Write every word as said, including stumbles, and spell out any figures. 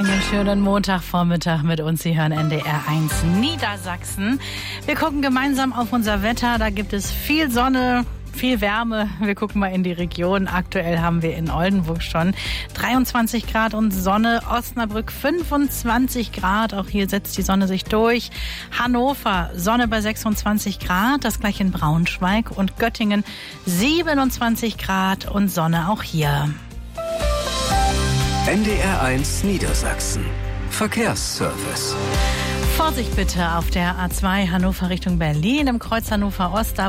Einen schönen Montagvormittag mit uns. Sie hören N D R eins Niedersachsen. Wir gucken gemeinsam auf unser Wetter. Da gibt es viel Sonne, viel Wärme. Wir gucken mal in die Region. Aktuell haben wir in Oldenburg schon dreiundzwanzig Grad und Sonne. Osnabrück fünfundzwanzig Grad. Auch hier setzt die Sonne sich durch. Hannover, Sonne bei sechsundzwanzig Grad. Das gleiche in Braunschweig. Und Göttingen siebenundzwanzig Grad und Sonne auch hier. N D R eins Niedersachsen. Verkehrsservice. Vorsicht bitte auf der A zwei Hannover Richtung Berlin. Im Kreuz Hannover Ost, da